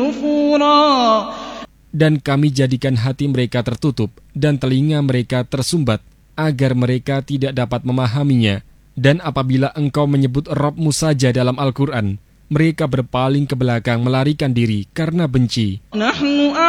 نفورا. Dan kami jadikan hati mereka tertutup dan telinga mereka tersumbat, agar mereka tidak dapat memahaminya. Dan apabila engkau menyebut Rabb-Mu saja dalam Al-Quran, mereka berpaling ke belakang melarikan diri karena benci.